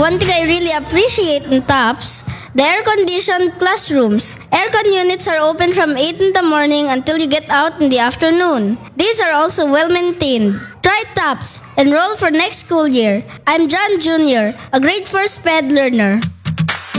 One thing I really appreciate in TOPS, the air-conditioned classrooms. Aircon units are open from 8 in the morning until you get out in the afternoon. These are also well-maintained. Try TOPS. Enroll for next school year. I'm John Jr., a grade 4 SPED learner.